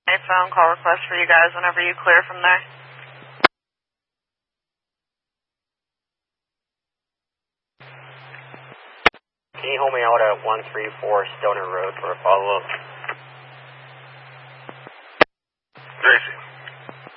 A phone call request for you guys whenever you clear from there. Can you hold me out at 134 Stoner Road for a follow-up? Tracy.